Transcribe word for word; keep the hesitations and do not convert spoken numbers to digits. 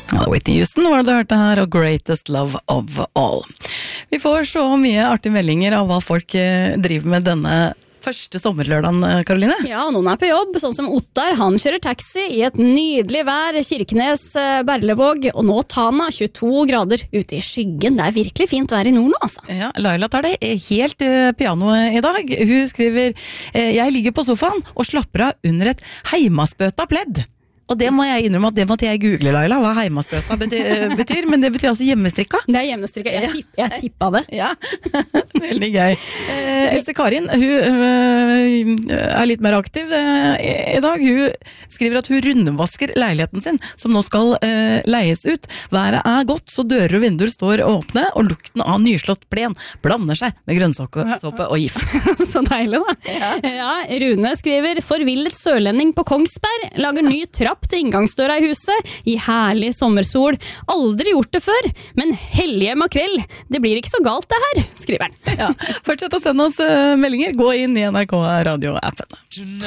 Ja, Whitney Houston var det du hørte her, og Greatest Love of All. Vi får så mye artige meldinger av hva folk driver med denne første sommerlørdagen, Karoline. Ja, noen er på jobb, sånn som Ottar. Han kjører taxi i et nydelig vær, Kirkenes, Berlevåg, og nå Tana, tjueto grader ute i skyggen. Det er virkelig fint vær i nord nå, altså. Ja, Laila tar det helt piano i dag. Hun skriver, jeg ligger på sofaen og slapper av under et heimaspøta pledd. Og det må jeg innrømme at det måtte jeg google, Laila, hva heimaspøta betyr, men det betyr altså hjemmestrikka. Det er hjemmestrikka, jeg, tipp, jeg tippa det. Ja, veldig gøy. Eh, Else Karin, hun øh, er litt mer aktiv øh, i dag. Hun skriver at hun rundvasker leiligheten sin, som nå skal øh, leies ut. Været er godt, så dører og vinduer står åpne, og lukten av nyslått plen blander seg med grønnsåpe og gif. Så deilig da. Ja. Ja, Rune skriver, forvillet sørlending på Kongsberg, lager ny trapp til inngangsdøra i huset, i herlig sommersol. Aldri gjort det før, men hellige makrell. Det blir ikke så galt det her, skriver han. Ja, fortsett å sende oss meldinger. Gå inn i N R K Radio-appen.